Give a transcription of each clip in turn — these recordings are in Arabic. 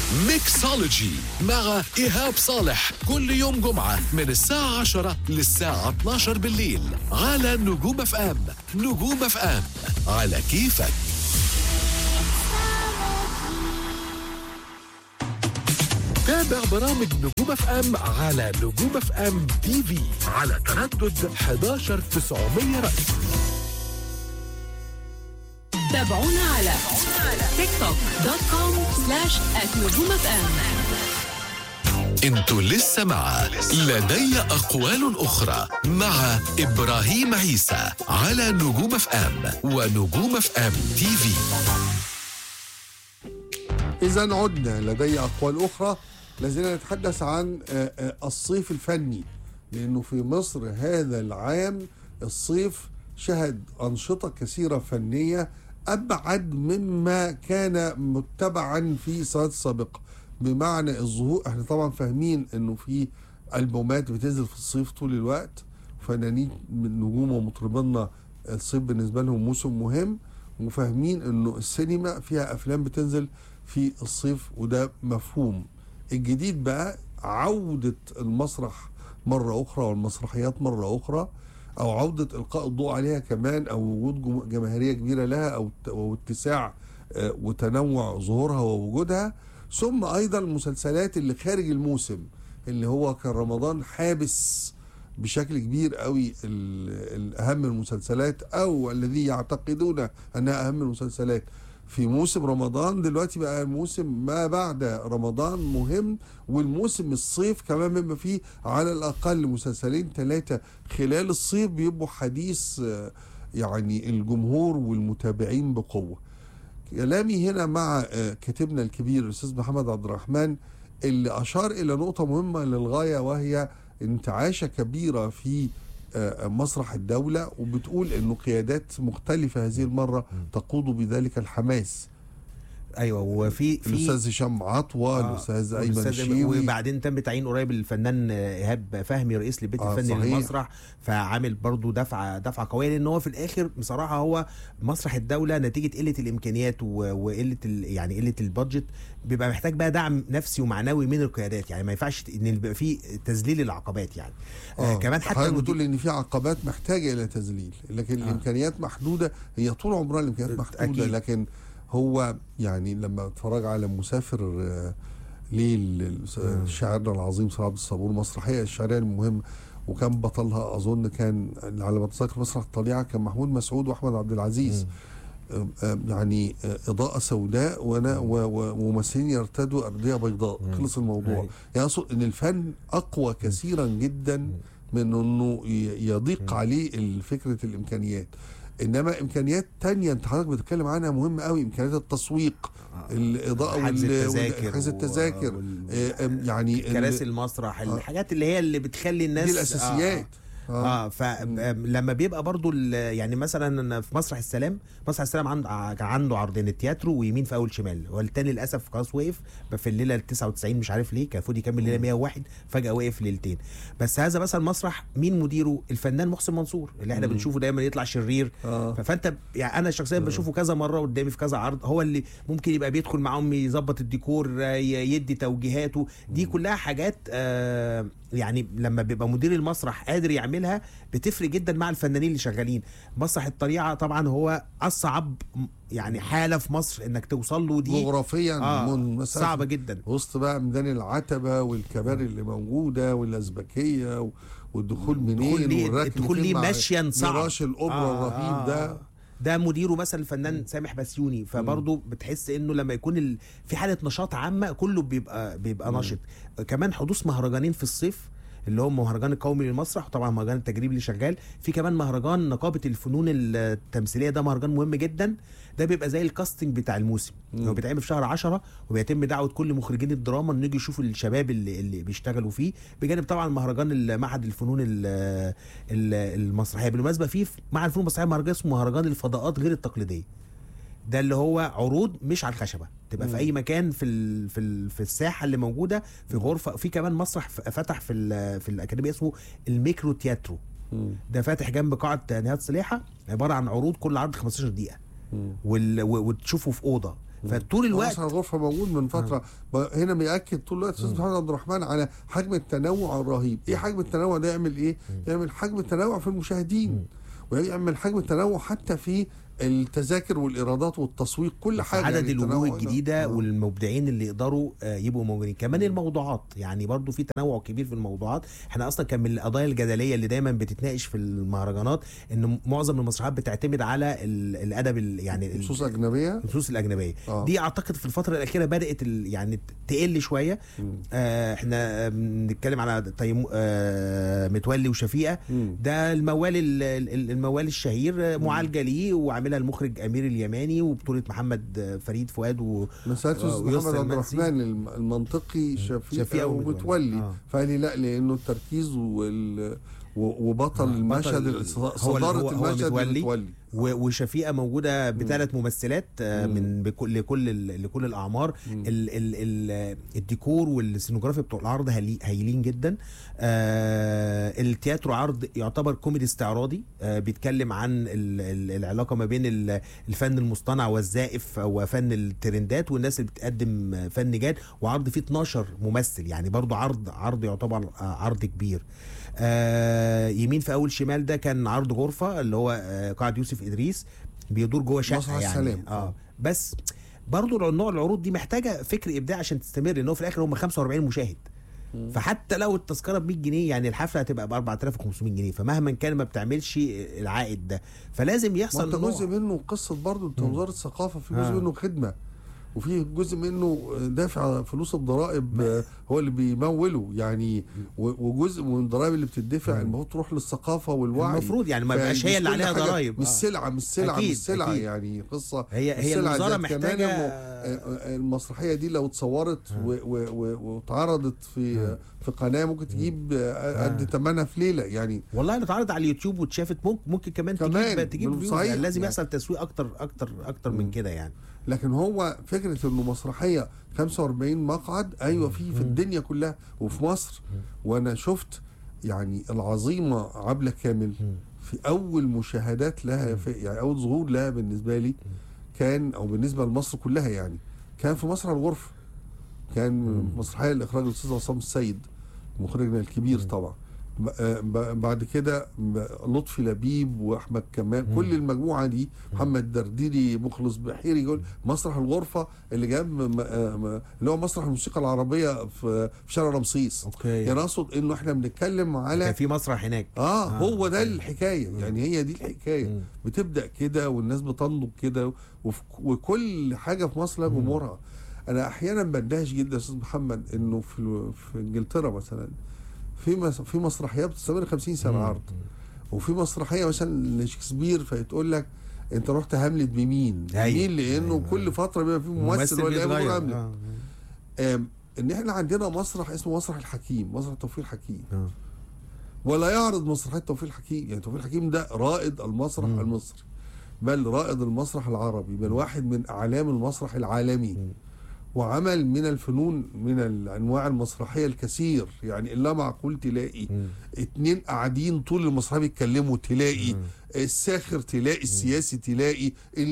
ميكسولوجي مع إيهاب صالح كل يوم جمعة من الساعة 10 للساعة 12 بالليل على نجوم اف ام. نجوم اف ام على كيفك. تابع برامج نجوم اف ام على نجوم اف ام تي في على تردد 11900 رأس. تابعونا على تيك توك .com/@نجوم اف ام. انتوا لسه مع لدي أقوال أخرى مع إبراهيم عيسى على نجوم اف ام ونجوم اف ام تي في. إذا عدنا لدي أقوال أخرى، لازلنا نتحدث عن الصيف الفني، لأنه في مصر هذا العام الصيف شهد أنشطة كثيرة فنية أبعد مما كان متبعا في سنوات سابقة. بمعنى الظهور، احنا طبعا فاهمين انه في ألبومات بتنزل في الصيف طول الوقت، فنانين من نجوم ومطربنا الصيف بالنسبة لهم موسم مهم، وفاهمين انه السينما فيها افلام بتنزل في الصيف، وده مفهوم. الجديد بقى عودة المسرح مرة أخرى والمسرحيات مرة أخرى، أو عودة إلقاء الضوء عليها كمان، أو وجود جماهيرية كبيرة لها، أو اتساع وتنوع ظهورها ووجودها. ثم أيضا المسلسلات اللي خارج الموسم، اللي هو كان رمضان حابس بشكل كبير قوي أهم المسلسلات، أو الذي يعتقدون أنها أهم المسلسلات في موسم رمضان. دلوقتي بقى الموسم ما بعد رمضان مهم، والموسم الصيف كمان بيبقى فيه على الأقل مسلسلين 3 خلال الصيف بيبقوا حديث يعني الجمهور والمتابعين بقوة. كلامي هنا مع كاتبنا الكبير الأستاذ محمد عبد الرحمن، اللي أشار إلى نقطة مهمة للغاية، وهي انتعاشة كبيرة في مسرح الدولة، وبتقول انه قيادات مختلفة هذه المرة تقود بذلك الحماس. ايوه، وفي الاستاذ هشام عطوة، الاستاذ ايمن الشيوي، وبعدين تم تعيين قريب الفنان ايهاب فهمي رئيس للبيت الفني للمسرح، فعامل برضو دفعه قويه، لان هو في الاخر بصراحه هو مسرح الدوله نتيجه قله الامكانيات وقله يعني قله البادجت، بيبقى محتاج بقى دعم نفسي ومعنوي من القيادات. يعني ما ينفعش ان يبقى في تذليل العقبات يعني. كمان حتى بتقول ان في عقبات محتاجه الى تذليل، لكن الامكانيات محدوده. هي طول عمرها الامكانيات محدوده أكيد. لكن هو يعني لما اتفرج على مسافر ليل شاعرنا العظيم صلاح عبد الصبور، مسرحيه الشعريه المهمه، وكان بطلها اظن كان على ما اتذكر مسرح الطليعه كان محمود مسعود واحمد عبد العزيز. يعني اضاءه سوداء وممثلين يرتدوا ارديه بيضاء، خلص الموضوع. يعني اقصد ان الفن اقوى كثيرا جدا من انه يضيق عليه فكره الامكانيات. انما امكانيات تانية انت حضرتك بتتكلم عنها مهمه قوي، امكانيات التسويق، الاضاءه حجز التذاكر يعني كراسي المسرح، الحاجات اللي هي اللي بتخلي الناس دي الاساسيات. فلما بيبقى برضو يعني مثلا في مسرح السلام كان عنده عرضين، التياترو ويمين في اول شمال، والتاني للاسف خلاص وقف في الليله 99 مش عارف ليه، كان المفروض يكمل ليله 101 فجاه وقف ليلتين. بس هذا مثلا مسرح مين مديره؟ الفنان محسن منصور اللي احنا بنشوفه دايما يطلع شرير. فانت يعني انا شخصيا بشوفه كذا مره قدامي في كذا عرض، هو اللي ممكن يبقى بيدخل معاهم يظبط الديكور، يدي توجيهاته، دي كلها حاجات يعني لما بيبقى مدير المسرح قادر يعملها بتفرق جدا مع الفنانين اللي شغالين. مسرح الطليعه طبعا هو اصعب يعني حاله في مصر انك توصل له، دي جغرافيا صعبه جدا، وسط بقى ميدان العتبه والكباري اللي موجوده والازبكيه والدخول منين والدخول ليه ماشيا صعب، مراش الاوبرا الرهيب ده مديره مثلا الفنان سامح بسيوني. فبرضه بتحس انه لما يكون في حاله نشاط عامه كله بيبقى نشط. كمان حدوث مهرجانين في الصيف اللي هو مهرجان القومي للمسرح، وطبعا مهرجان التجريبي اللي شغال في كمان مهرجان نقابه الفنون التمثيليه، ده مهرجان مهم جدا، ده بيبقى زي الكاستنج بتاع الموسم. هو بيتعمل في شهر 10 وبيتم دعوه كل مخرجين الدراما ان يجوا يشوفوا الشباب اللي بيشتغلوا فيه، بجانب طبعا مهرجان معهد الفنون المسرحيه. بالمناسبه في معهد الفنون المسرحيه مهرجان اسمه مهرجان الفضاءات غير التقليديه، ده اللي هو عروض مش على الخشبه، تبقى في اي مكان في الساحه اللي موجوده، في غرفه. في كمان مسرح فتح في الاكاديميه اسمه الميكرو تياترو، ده فاتح جنب قاعه نهاد سليحه، عباره عن عروض كل عرض 15 دقيقه وتشوفه في اوضه. فطول الوقت مسرح الغرفه موجود من فتره. هنا بيأكد طول الوقت استاذ محمد عبد الرحمن على حجم التنوع الرهيب. ايه حجم التنوع ده؟ يعمل ايه؟ يعمل حجم التنوع في المشاهدين، ويعمل حجم التنوع حتى في التذاكر والايرادات والتسويق، كل حاجه. عدد يعني الوجوه الجديده والمبدعين اللي يقدروا يبقوا موجودين. كمان الموضوعات، يعني برضو في تنوع كبير في الموضوعات. احنا اصلا كان من القضايا الجدليه اللي دايما بتتناقش في المهرجانات ان معظم المسرحيات بتعتمد على الادب يعني النصوص الاجنبيه. النصوص الاجنبيه دي اعتقد في الفتره الاخيره بدات يعني تقل شويه. احنا بنتكلم على متولي وشفيقه، ده الموال الشهير، معالجه ليه وعاملها المخرج امير اليماني وبطوله محمد فريد فؤاد مساعد محمد عبد الرحمن المنطقي شفيقه ومتولي. فقال لي لا، لانه التركيز وبطل المشهد صدارة المشهد متولي. وشفيقه موجوده بثلاث ممثلات من لكل الاعمار. الديكور والسينوغرافي بتوع العرض هايلين جدا. التياترو عرض يعتبر كوميدي استعراضي، بيتكلم عن العلاقه ما بين الفن المصطنع والزائف وفن الترندات والناس اللي بتقدم فن جاد. وعرض فيه 12 ممثل، يعني برضو عرض يعتبر عرض كبير. يمين في اول شمال ده كان عرض غرفه اللي هو قاعة يوسف إدريس، بيدور جوه شقه يعني. بس برضو نوع العروض دي محتاجه فكر ابداع عشان تستمر، لانه في الاخر هم 45 مشاهد. فحتى لو التذكره ب 100 جنيه يعني الحفله هتبقى ب 4500 جنيه، فمهما كان ما بتعملش العائد ده، فلازم يحصل جزء منه قصه. برضو انت وزاره الثقافه في جزء منه خدمه، وفي جزء منه دافع فلوس الضرائب هو اللي بيموله يعني. وجزء من الضرائب اللي بتدفع المفروض تروح للثقافه والوعي، المفروض يعني ما يبقاش هي اللي عليها ضرائب. مش سلعه يعني قصه. هي الوزاره محتاجه. المسرحيه دي لو اتصورت واتعرضت في قناه ممكن تجيب قد ثمنها في ليله يعني. والله اللي اتعرض على اليوتيوب واتشافت ممكن كمان تجيب يعني لازم يحصل تسويق اكتر من كده يعني. لكن هو فكرة انه مسرحية 45 مقعد، ايوه في الدنيا كلها وفي مصر. وانا شفت يعني العظيمة عبلة كامل في اول مشاهدات لها، يعني اول ظهور لها بالنسبة لي كان، او بالنسبة لمصر كلها يعني، كان في مسرح الغرفة. كان مسرحية الاخراج الاستاذ عصام السيد مخرجنا الكبير طبعا. بعد كده لطفي لبيب واحمد كمال، كل المجموعه دي، محمد درديري، مخلص بحيري، يقول مسرح الغرفه اللي جاب اللي هو مسرح الموسيقى العربيه في شارع رمسيس. يعني اقصد انه احنا بنتكلم على كان في مسرح هناك. هو ده الحكايه يعني. هي دي الحكايه. بتبدا كده والناس بتنضج كده، وكل حاجه في مصر لها جمهورها. انا احيانا بندهش جدا يا استاذ محمد انه في انجلترا مثلا في مسرحيات بتستمر 50 سنه عرض، وفي مسرحيه مثلا لشكسبير فيتقول لك انت رحت هاملت بمين؟ لانه كل فتره بيبقى في ممثل ولا يقول هاملت. ان احنا عندنا مسرح اسمه مسرح الحكيم، مسرح توفيق الحكيم، ولا يعرض مسرحيه توفيق الحكيم. يعني توفيق الحكيم ده رائد المسرح المصري، بل رائد المسرح العربي، بل واحد من اعلام المسرح العالمي. وعمل من الفنون من الانواع المسرحيه الكثير، يعني الا معقول تلاقي اتنين قاعدين طول المسرحيه بيتكلموا، تلاقي الساخر، تلاقي السياسي، تلاقي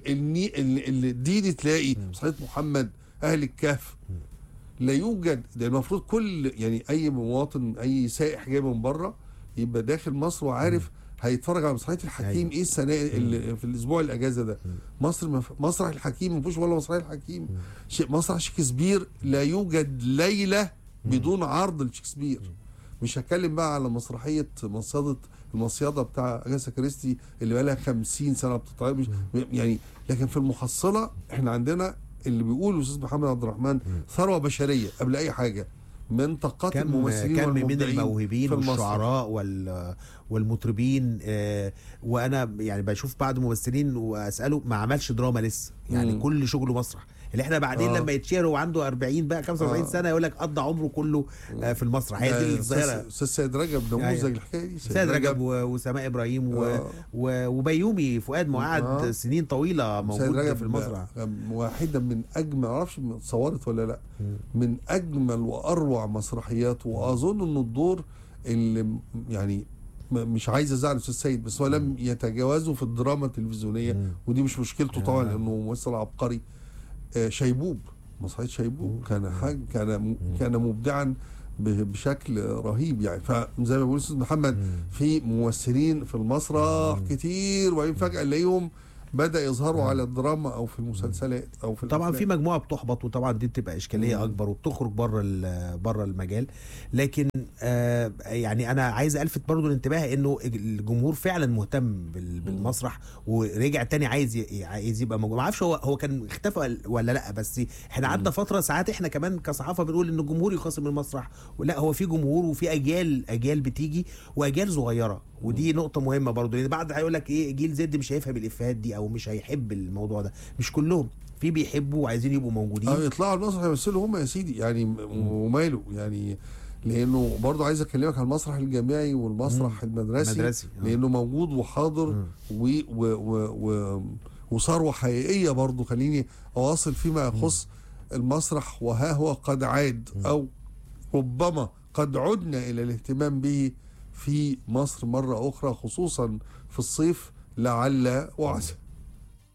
الديني، تلاقي مسرحيه محمد، اهل الكهف. لا يوجد. ده المفروض كل يعني اي مواطن، اي سائح جاي من بره يبقى داخل مصر وعارف هيتفرج على مسرحيه الحكيم. ايه السنه اللي في الاسبوع الاجازه ده؟ مصر مسرح الحكيم ما فيهوش ولا مسرحيه الحكيم. مسرح شكسبير لا يوجد ليله بدون عرض لشكسبير. مش هتكلم بقى على مسرحيه المصيده بتاع اجاسا كريستي اللي بقى لها 50 سنه بتتعرض يعني. لكن في المحصله احنا عندنا اللي بيقوله الاستاذ محمد عبد الرحمن ثروه بشريه قبل اي حاجه من طاقات الممثلين كم من الموهوبين والشعراء والمطربين. وانا يعني بشوف بعض الممثلين واساله ما عملش دراما لسه يعني. كل شغله مسرح. اللي احنا بعدين لما يتشهر وعنده 40 بقى 45 سنه يقول لك قضى عمره كله في المسرح. هي دي الظاهره. استاذ سيد رجب نموذج الحكايه دي. سيد رجب وسماء ابراهيم وبيومي فؤاد قعد سنين طويله موجود في المسرح. واحده من اجمل، ما اعرفش اتصورت ولا لا، من اجمل واروع مسرحيات. واظن ان الدور اللي يعني مش عايز ازعل الاستاذ سيد، بس هو لم يتجاوزه في الدراما التلفزيونيه، ودي مش مشكلته طبعا لانه ممثل عبقري. شيبوب، مسرحيه شيبوب كان مبدعا بشكل رهيب يعني. فزي ما بيقول الاستاذ محمد في ممثلين في المسرح كتير، وبعدين فجاه نلاقيهم بدا يظهروا على الدراما او في المسلسلات او في طبعا الأفلام. في مجموعه بتحبط، وطبعا دي بتبقى اشكاليه اكبر وبتخرج بره المجال. لكن يعني انا عايز الفت برضو الانتباه انه الجمهور فعلا مهتم بالمسرح، ورجع تاني عايز يبقى موجود. ما اعرفش هو كان اختفى ولا لا، بس احنا قعدنا فتره ساعات احنا كمان كصحافه بنقول ان الجمهور يخاصم المسرح، ولا هو في جمهور وفي اجيال بتيجي واجيال صغيره، ودي نقطه مهمه برضو، لان بعد هيقول لك ايه جيل زد مش هيفهم الافيهات دي او مش هيحب الموضوع ده. مش كلهم، في بيحبوا وعايزين يبقوا موجودين يطلعوا المسرح يمثلوا هم يا سيدي يعني، وماله يعني. لانه برضو عايز اكلمك عن المسرح الجامعي والمسرح المدرسي لانه موجود وحاضر وثروه حقيقيه برضو. خليني اواصل فيما يخص المسرح، وها هو قد عاد او ربما قد عدنا الى الاهتمام به في مصر مره اخرى، خصوصا في الصيف لعل وعسى.